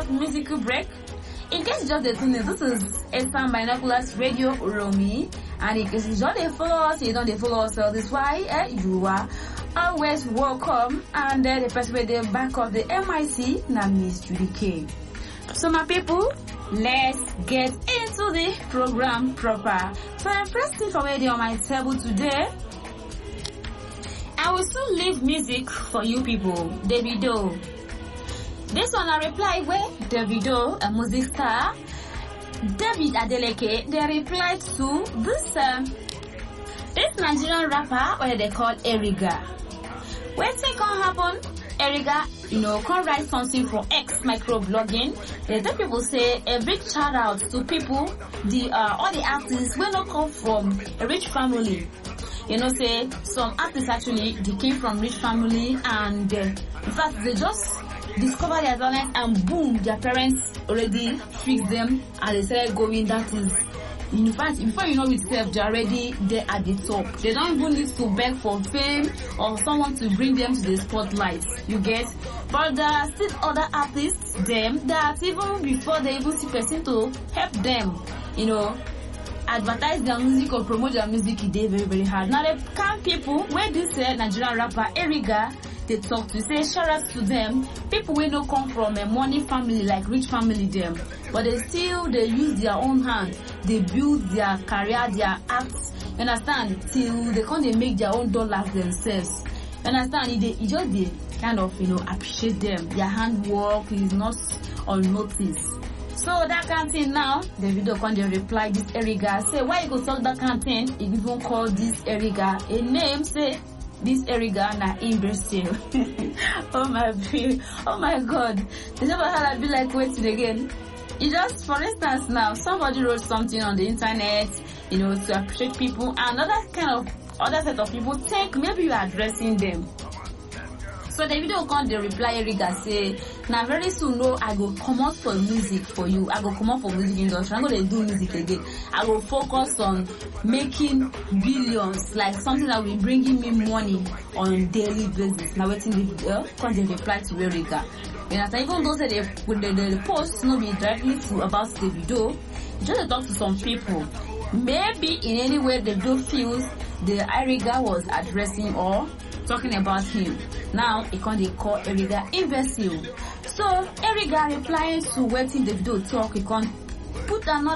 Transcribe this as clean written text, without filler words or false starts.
short musical break. In case you just the tune in, this is Eastern Binoculars Radio Romy, and in case you don't follow us, you don't follow us, so this is why you are always welcome. And the person with the back of the MIC, now Miss Judy K. So my people, let's get into the program proper. So the first thing for me on my table today, I will still leave music for you people. Davido. This one I reply where Davido, a music star, David Adeleke, they replied to this Nigerian rapper, what they call Eriga. When things can happen, Eriga, can write something for X microblogging. The people say a big shout out to people, all the artists will not come from a rich family. Say some artists actually they came from rich family, and in fact they just discover their talent and boom, their parents already fixed them and they started going. That is, in fact, before you know it, they're already there at the top. They don't even need to beg for fame or someone to bring them to the spotlight. You get? But there are still other artists, that even before they even see person to help them, advertise their music or promote their music, they very, very hard. Now the kind people where this Nigerian rapper Eriga, they talk to, say shout out to them. People will not come from a money family like rich family them, but they use their own hand. They build their career, their acts. You understand? Till they make their own dollars themselves. You understand? It just they kind of appreciate them. Their handwork is not unnoticed. So that kind of thing now, the video can reply this Eriga. Say why you go talk that kind of thing? If you don't call this Eriga a name, say this Eriga na imbecile. Oh my God. They never had I be like waiting again. You just, for instance now, somebody wrote something on the internet, to appreciate people, and other set of people think maybe you are addressing them. So the video can the reply Eriga say, now very soon I go come out for music for you. I go come out for music industry. I'm gonna do music again. I will focus on making billions, like something that will be bringing me money on daily basis. Now waiting the video can they reply to Eriga. Even though the post not be directly about the video, just talk to some people. Maybe in any way the video feels the Eriga was addressing or talking about him. Now he can't call Eriga imbecile. So Eriga replying to waiting the video talk, he can't put another